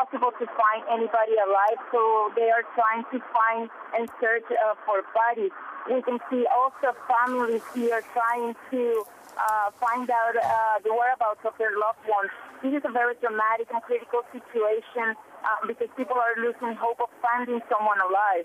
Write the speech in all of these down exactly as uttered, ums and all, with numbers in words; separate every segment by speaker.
Speaker 1: impossible to find anybody alive, so they are trying to find and search uh, for bodies. We can see also families here trying to uh, find out uh, the whereabouts of their loved ones. This is a very dramatic and critical situation uh, because people are losing hope of finding someone alive.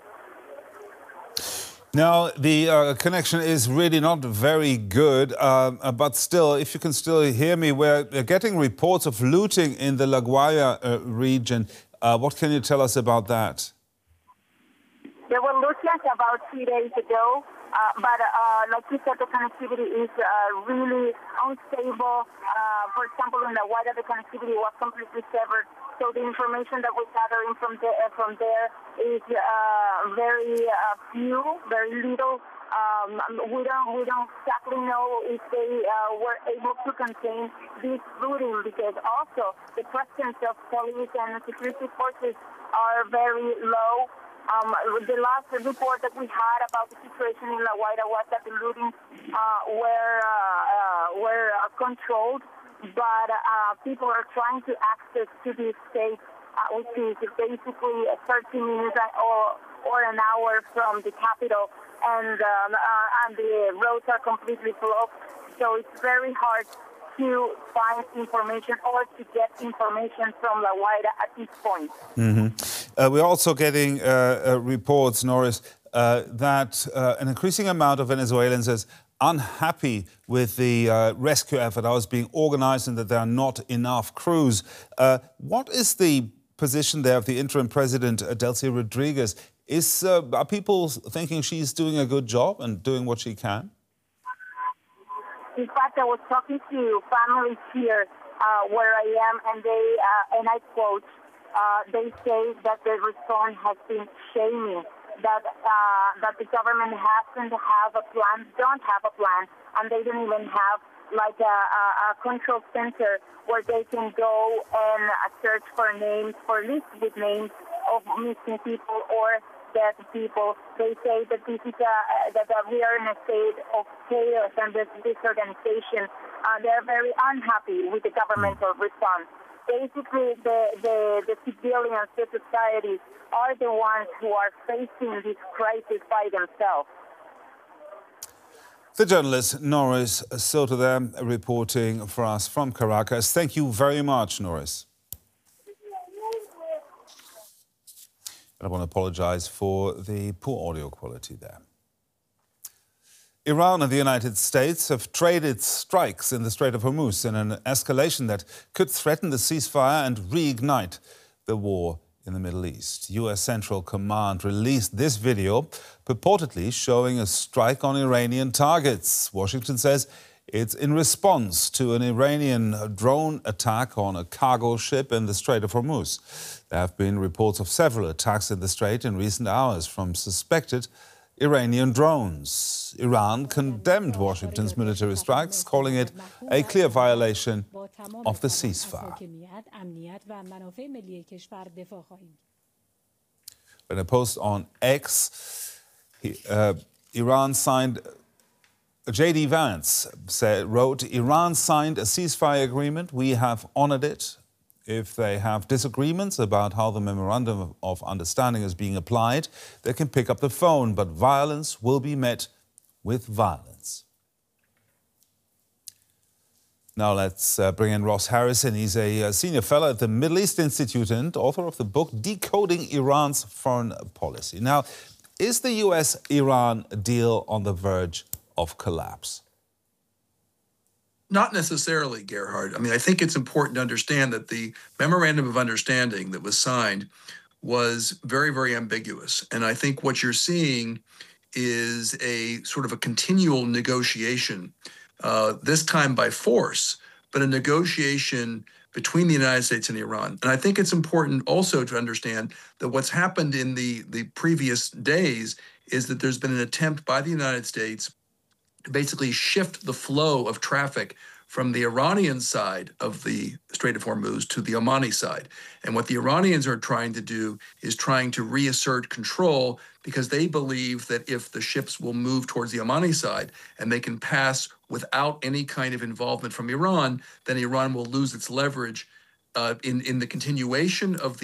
Speaker 2: Now, the uh, connection is really not very good, uh, but still, if you can still hear me, we're getting reports of looting in the La Guaira uh, region. Uh, what can you tell us about that?
Speaker 1: There were lootings about three days ago, uh, but uh, like you said, the connectivity is uh, really unstable. Uh, for example, in La Guaira, the connectivity was completely severed. So the information that we're gathering from, the, uh, from there is uh, very uh, few, very little. Um, we don't we don't exactly know if they uh, were able to contain this looting because also the presence of police and security forces are very low. Um, the last report that we had about the situation in La Guaira was that the looting uh, were uh, uh, were uh, controlled. But uh, people are trying to access to this state, uh, which is basically thirty minutes or, or an hour from the capital, and, um, uh, and the roads are completely blocked. So it's very hard to find information or to get information from La Guaira at this point.
Speaker 2: Mm-hmm. Uh, we're also getting uh, uh, reports, Norris, uh, that uh, an increasing amount of Venezuelans is unhappy with the uh, rescue effort that was being organized and that there are not enough crews. Uh, what is the position there of the interim president, uh, Delcy Rodriguez? Is, uh, are people thinking she's doing a good job and doing what she can?
Speaker 1: In fact, I was talking to families here uh, where I am, and they, uh, and I quote, uh, they say that the response has been shaming. That uh, that the government hasn't have a plan, don't have a plan, and they don't even have like a, a, a control center where they can go and uh, search for names, for lists with names of missing people or dead people. They say that this is a, that we are in a state of chaos and this disorganization. Uh, they are very unhappy with the governmental response. Basically, the, the, the civilians, the society, are the ones who are facing this crisis by themselves.
Speaker 2: The journalist Norris Soto there reporting for us from Caracas. Thank you very much, Norris. And I want to apologize for the poor audio quality there. Iran and the United States have traded strikes in the Strait of Hormuz in an escalation that could threaten the ceasefire and reignite the war in the Middle East. U S Central Command released this video purportedly showing a strike on Iranian targets. Washington says it's in response to an Iranian drone attack on a cargo ship in the Strait of Hormuz. There have been reports of several attacks in the strait in recent hours from suspected Iranian drones. Iran condemned Washington's military strikes, calling it a clear violation of the ceasefire. In a post on X, he, uh, Iran signed, J D Vance said, wrote, Iran signed a ceasefire agreement. We have honored it. If they have disagreements about how the memorandum of understanding is being applied, they can pick up the phone, but violence will be met with violence. Now let's uh, bring in Ross Harrison. He's a, a senior fellow at the Middle East Institute and author of the book Decoding Iran's Foreign Policy. Now, is the U S Iran deal on the verge of collapse?
Speaker 3: Not necessarily, Gerhard. I mean, I think it's important to understand that the memorandum of understanding that was signed was very, very ambiguous. And I think what you're seeing is a sort of a continual negotiation, uh, this time by force, but a negotiation between the United States and Iran. And I think it's important also to understand that what's happened in the, the previous days is that there's been an attempt by the United States to basically shift the flow of traffic from the Iranian side of the Strait of Hormuz to the Omani side. And what the Iranians are trying to do is trying to reassert control because they believe that if the ships will move towards the Omani side and they can pass without any kind of involvement from Iran, then Iran will lose its leverage uh, in, in the continuation of the